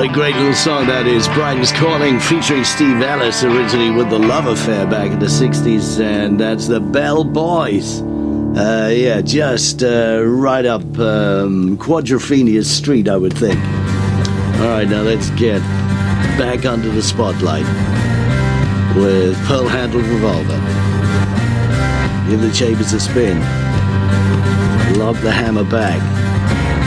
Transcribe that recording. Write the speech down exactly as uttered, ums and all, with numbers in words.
A great little song that is. Brighton's Calling, featuring Steve Ellis, originally with The Love Affair back in the sixties, and that's the Bell Boys. Uh, yeah, just uh, right up um, Quadrophenia Street, I would think. All right, now let's get back under the spotlight with Pearl Handled Revolver. Give the Chambers a spin. Lob the hammer back.